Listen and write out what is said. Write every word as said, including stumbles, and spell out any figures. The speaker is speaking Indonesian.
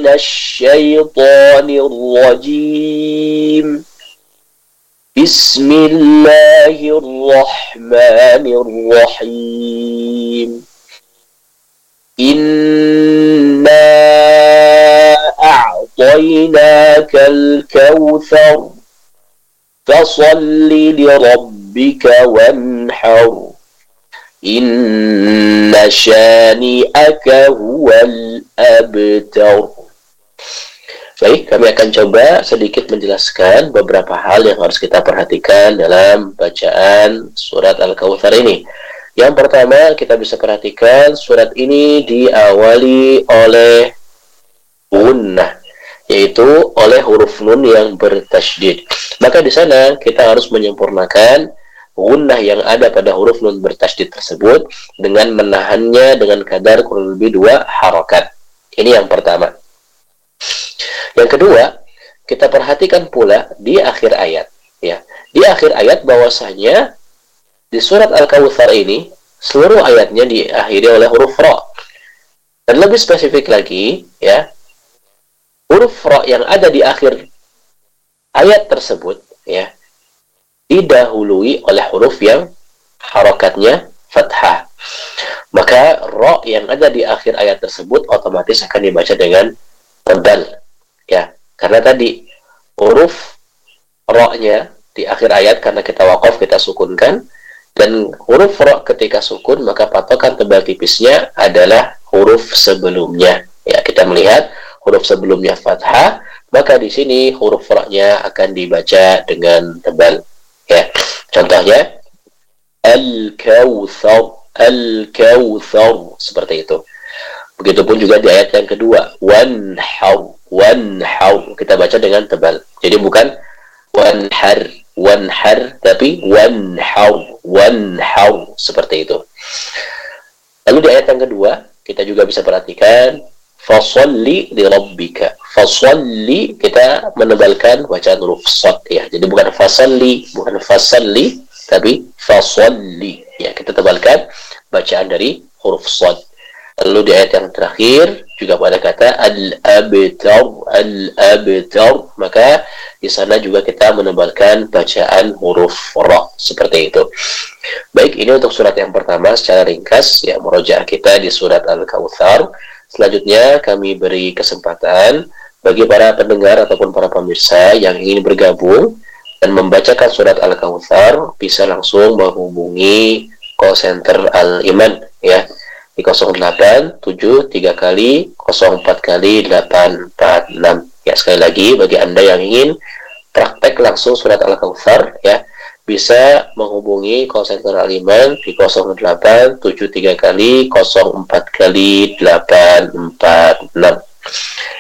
من الشيطان الرجيم بسم الله الرحمن الرحيم إنا أعطيناك الكوثر فصل لربك وانحر إن شانئك هو الأبتر. Baik, kami akan coba sedikit menjelaskan beberapa hal yang harus kita perhatikan dalam bacaan surat Al-Kautsar ini. Yang pertama, kita bisa perhatikan surat ini diawali oleh gunnah, yaitu oleh huruf nun yang bertasydid. Maka di sana kita harus menyempurnakan gunnah yang ada pada huruf nun bertasydid tersebut dengan menahannya dengan kadar kurang lebih dua harakat. Ini yang pertama. Yang kedua, kita perhatikan pula di akhir ayat, ya. Di akhir ayat bahwasanya di surat Al-Kautsar ini seluruh ayatnya diakhiri oleh huruf ra. Dan lebih spesifik lagi, ya, huruf ra yang ada di akhir ayat tersebut, ya, didahului oleh huruf yang harakatnya fathah. Maka ra yang ada di akhir ayat tersebut otomatis akan dibaca dengan tebal, ya, karena tadi huruf ra-nya di akhir ayat karena kita wakaf kita sukunkan, dan huruf ra ketika sukun maka patokan tebal tipisnya adalah huruf sebelumnya. Ya, kita melihat huruf sebelumnya fathah, maka di sini huruf ra-nya akan dibaca dengan tebal. Ya, contohnya Al-Kautsar, Al-Kautsar, seperti itu. Begitupun juga di ayat yang kedua, wanhar, wanhar, kita baca dengan tebal. Jadi bukan wanhar, wanhar, tapi wanhar, wanhar, seperti itu. Lalu di ayat yang kedua, kita juga bisa perhatikan fasalli li rabbika. Fasalli, kita menebalkan bacaan huruf shad, ya. Jadi bukan fasalli, bukan fasalli, tapi fasalli. Ya, kita tebalkan bacaan dari huruf shad. Lalu di ayat yang terakhir juga pada kata al-abtar, al-abtar, maka di sana juga kita menebalkan bacaan huruf ra, seperti itu. Baik, ini untuk surat yang pertama secara ringkas, ya, murojaah kita di surat Al-Kautsar. Selanjutnya kami beri kesempatan bagi para pendengar ataupun para pemirsa yang ingin bergabung dan membacakan surat Al-Kautsar bisa langsung menghubungi call center Al-Iman, ya, di nol delapan tujuh tiga kali nol empat kali delapan empat enam. Ya, sekali lagi bagi Anda yang ingin praktek langsung surat Al-Kautsar, ya, bisa menghubungi call center Al-Iman di nol delapan tujuh tiga kali nol empat kali delapan empat enam.